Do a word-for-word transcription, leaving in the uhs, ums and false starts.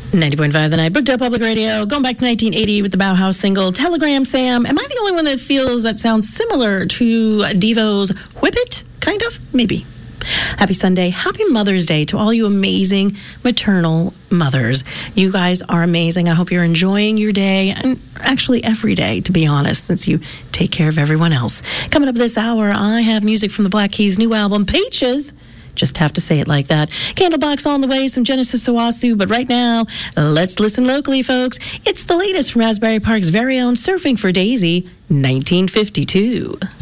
ninety point five The Night, Brookdale Public Radio, going back to nineteen eighty with the Bauhaus single, Telegram Sam. Am I the only one that feels that sounds similar to Devo's Whip It? Kind of? Maybe. Happy Sunday. Happy Mother's Day to all you amazing maternal mothers. You guys are amazing. I hope you're enjoying your day, and actually every day, to be honest, since you take care of everyone else. Coming up this hour, I have music from the Black Keys' new album, Peaches. Just have to say it like that. Candlebox on the way, some Genesis Owasu, but right now, let's listen locally, folks. It's the latest from Asbury Park's very own Surfing for Daisy, nineteen fifty-two.